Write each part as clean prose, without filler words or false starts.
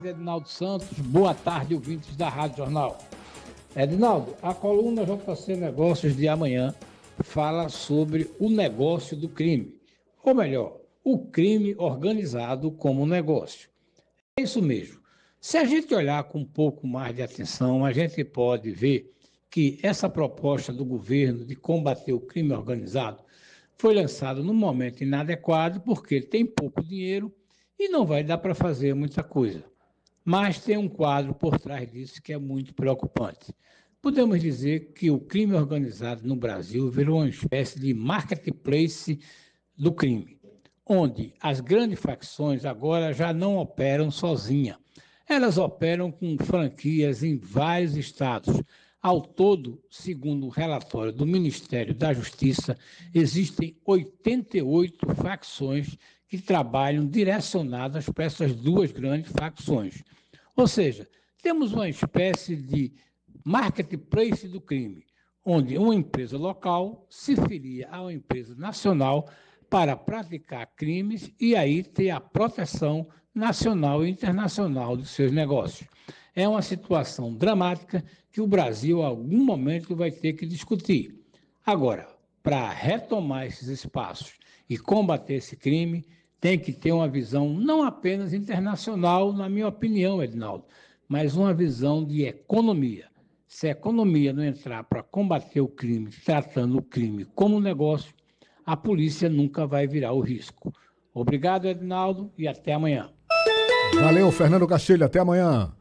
Edinaldo Santos, boa tarde, ouvintes da Rádio Jornal. Edinaldo, a coluna JC Negócios de amanhã fala sobre o negócio do crime, ou melhor, o crime organizado como negócio. É isso mesmo. Se a gente olhar com um pouco mais de atenção, a gente pode ver que essa proposta do governo de combater o crime organizado foi lançada num momento inadequado, porque ele tem pouco dinheiro e não vai dar para fazer muita coisa. Mas tem um quadro por trás disso que é muito preocupante. Podemos dizer que o crime organizado no Brasil virou uma espécie de marketplace do crime, onde as grandes facções agora já não operam sozinhas. Elas operam com franquias em vários estados. Ao todo, segundo o relatório do Ministério da Justiça, existem 88 facções que trabalham direcionadas para essas duas grandes facções. Ou seja, temos uma espécie de marketplace do crime, onde uma empresa local se filia a uma empresa nacional para praticar crimes e aí ter a proteção nacional e internacional dos seus negócios. É uma situação dramática que o Brasil, em algum momento, vai ter que discutir. Agora, para retomar esses espaços e combater esse crime, tem que ter uma visão não apenas internacional, na minha opinião, Edinaldo, mas uma visão de economia. Se a economia não entrar para combater o crime, tratando o crime como negócio, a polícia nunca vai virar o risco. Obrigado, Edinaldo, e até amanhã. Valeu, Fernando Castilho, até amanhã.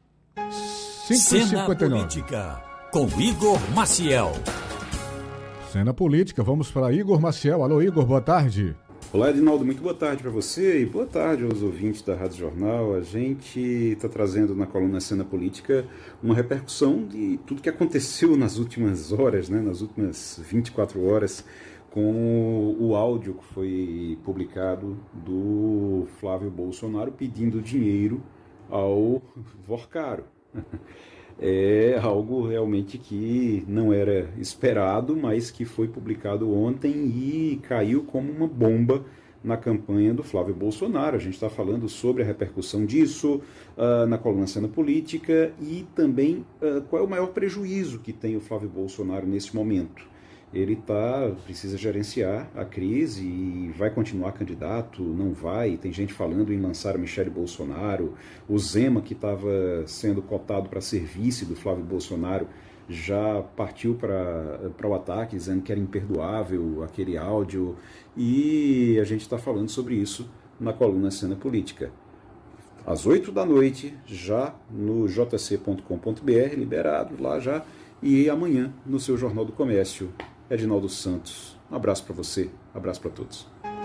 Cena Política, com Igor Maciel. Cena Política, vamos para Igor Maciel. Alô, Igor, boa tarde. Olá, Edinaldo, muito boa tarde para você e boa tarde aos ouvintes da Rádio Jornal. A gente está trazendo na coluna Cena Política uma repercussão de tudo que aconteceu nas últimas horas, né, nas últimas 24 horas, com o áudio que foi publicado do Flávio Bolsonaro pedindo dinheiro ao Vorcaro. É algo realmente que não era esperado, mas que foi publicado ontem e caiu como uma bomba na campanha do Flávio Bolsonaro. A gente está falando sobre a repercussão disso na coluna Cena Política e também qual é o maior prejuízo que tem o Flávio Bolsonaro nesse momento. Ele precisa gerenciar a crise e vai continuar candidato, não vai. Tem gente falando em lançar a Michele Bolsonaro. O Zema, que estava sendo cotado para ser vice do Flávio Bolsonaro, já partiu para o ataque, dizendo que era imperdoável aquele áudio. E a gente está falando sobre isso na coluna Cena Política. Às 8 da noite, já no jc.com.br, liberado lá já. E amanhã, no seu Jornal do Comércio, Edinaldo Santos. Um abraço para você, abraço para todos.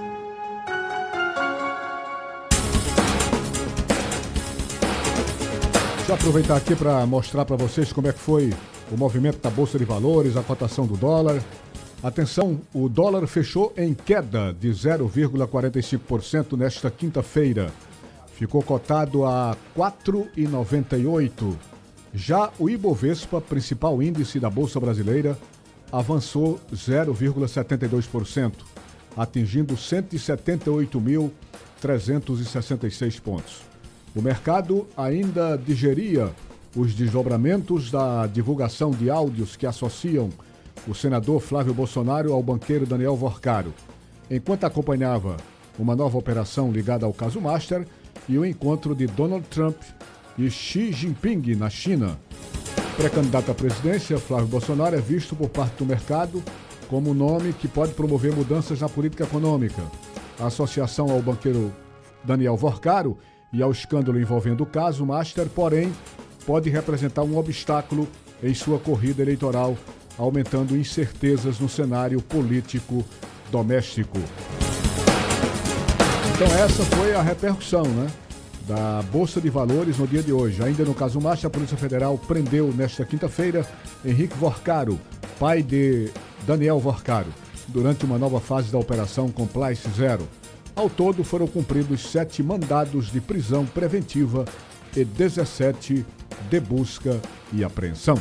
Deixa eu aproveitar aqui para mostrar para vocês como é que foi o movimento da Bolsa de Valores, a cotação do dólar. Atenção, o dólar fechou em queda de 0,45% nesta quinta-feira. Ficou cotado a 4,98. Já o Ibovespa, principal índice da Bolsa Brasileira, avançou 0,72%, atingindo 178.366 pontos. O mercado ainda digeria os desdobramentos da divulgação de áudios que associam o senador Flávio Bolsonaro ao banqueiro Daniel Vorcaro, enquanto acompanhava uma nova operação ligada ao caso Master e o encontro de Donald Trump e Xi Jinping na China. Pré-candidato à presidência, Flávio Bolsonaro é visto por parte do mercado como um nome que pode promover mudanças na política econômica. A associação ao banqueiro Daniel Vorcaro e ao escândalo envolvendo o caso Master, porém, pode representar um obstáculo em sua corrida eleitoral, aumentando incertezas no cenário político doméstico. Então essa foi a repercussão, né, da Bolsa de Valores no dia de hoje. Ainda no caso Master, a Polícia Federal prendeu nesta quinta-feira Henrique Vorcaro, pai de Daniel Vorcaro, durante uma nova fase da Operação Compliance Zero. Ao todo foram cumpridos 7 mandados de prisão preventiva e 17 de busca e apreensão.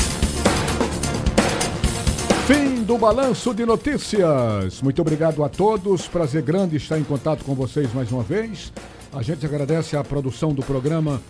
Fim do Balanço de Notícias. Muito obrigado a todos. Prazer grande estar em contato com vocês mais uma vez. A gente agradece a produção do programa